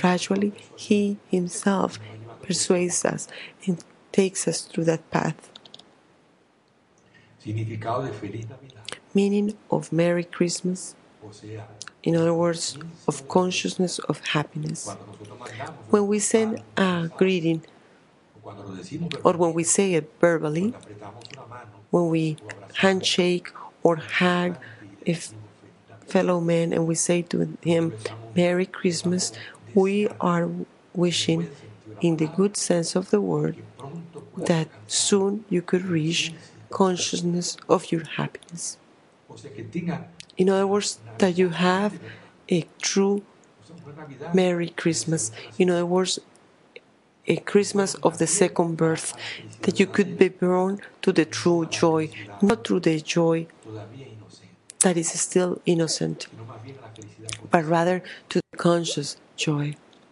gradually He Himself persuades us and takes us through that path. Significado de Feliz Navidad. Meaning of Merry Christmas, O sea, in other words, of consciousness of happiness. cuando nosotros mandamos When we send a greeting, o cuando lo decimos or when we say it verbally, cuando apretamos una mano when we handshake or hug a fellow man and we say to him, Merry Christmas, we are wishing, in the good sense of the word, that soon you could reach consciousness of your happiness. o sea que tengan In other words, that you have a true una Navidad Merry Christmas. In other words, a Christmas of the second birth, that you could be born to the true joy, not through the joy todavía inocente, that is still innocent, sino más bien a la felicidad. but rather to the conscious joy.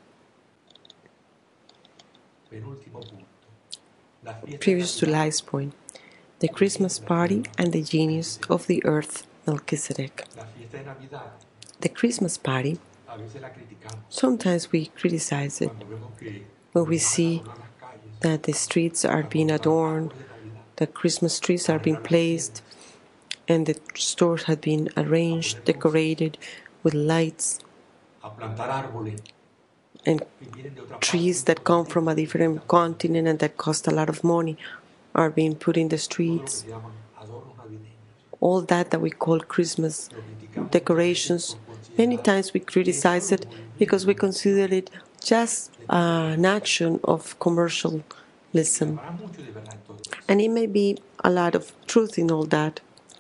Penúltimo punto. La fiesta Previous to last point, the Christmas party and the genius of the earth, Melchizedek. La fiesta de Navidad, The Christmas party, a veces la criticamos sometimes we criticize it cuando vemos que when we see adornan las calles, that the streets are being adorned, de Navidad, that Christmas trees are being placed, and the stores have been arranged, decorated with lights a plantar árboles and que vienen de otra parte. trees that come from a different continent and that cost a lot of money are being put in the streets. Se llaman adornos navideños. All that we call Christmas decorations, many times we criticize it because we consider it just an action of commercialism. Habrá mucho de verdad en todo eso, And it may be a lot of truth in all that,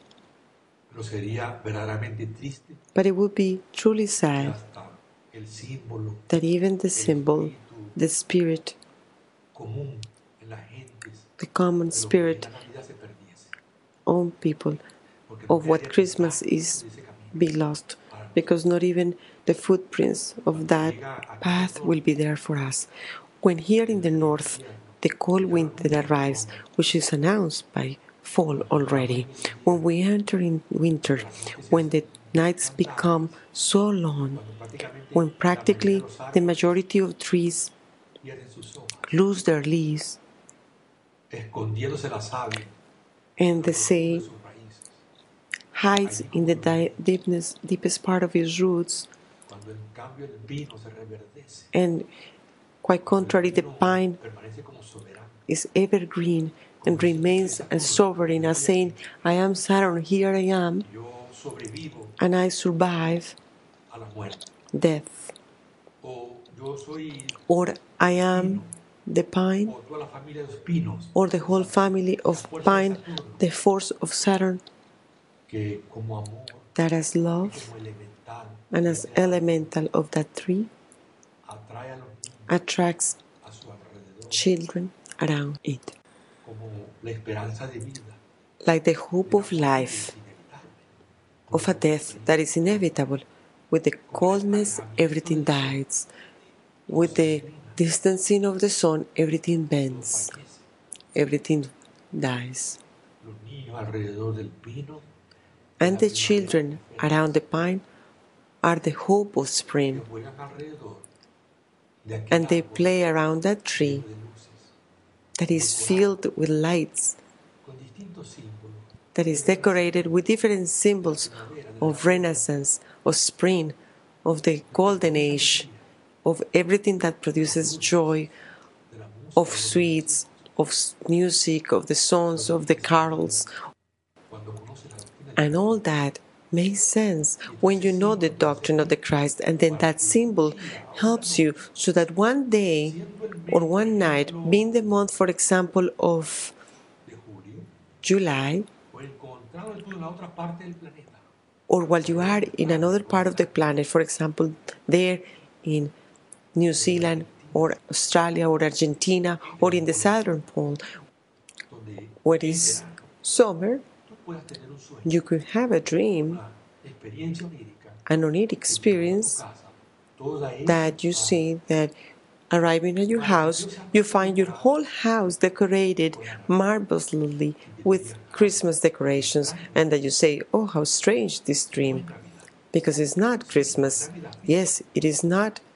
pero sería verdaderamente triste but it would be truly que sad hasta el símbolo that even the symbol, the spirit, común en las gentes the common de lo que spirit la Navidad se perdiese. on people Porque of no what habría Christmas rastro is de ese camino. be lost, because not even the footprints of that path will be there for us. When here in the north, the cold winter arrives, which is announced by fall already, when we enter in winter, when the nights become so long, when practically the majority of trees Pierden sus hojas, lose their leaves, escondiéndose la savia and the sea sus raíces. hides in the deepest part of its roots, Cuando en cambio el vino se reverdece, and quite contrary, the pine permanece como soberano. is evergreen and remains as sovereign as saying, I am Saturn, here I am, Yo sobrevivo and I survive a la muerte. death. O yo soy, Or I am the pine, o toda la familia de los pinos, or the whole family of pine, the force of Saturn, que como amor, that as love como elemental, and as elemental of that tree atrae a los niños attracts a su alrededor, children around it. como la esperanza de vida, Like the hope of life, es inevitable. of a death that is inevitable. With the coldness, everything dies. With the distancing of the sun, everything bends. Everything dies. Los niños alrededor del pino And the children around the pine are the hope of spring. juegan alrededor de aquel And they árbol play around that tree de luces, that is filled with lights, con distintos símbolos, that is decorated with different symbols of Renaissance, of spring, of the golden age, of everything that produces joy, de la música. of sweets, of music, of the songs, of the carols. Cuando conoce la doctrina And all that makes sense when you know the doctrine of the Christ, and then that symbol helps you so that one day or one night, being the month, for example, of de julio, July, o encontrado tú en la otra parte del planeta, or while you are in another part of the planet, for example, there in New Zealand or Australia or Argentina or in the southern pole, donde where it is summer, tú puedas tener un sueño, you could have a dream, una experiencia onírica, an oniric experience, casa, toda ella that you see that arriving at your house, you find your whole house decorated marvelously with Christmas decorations, and that you say, oh, how strange this dream, because it's not Christmas. Yes, it is not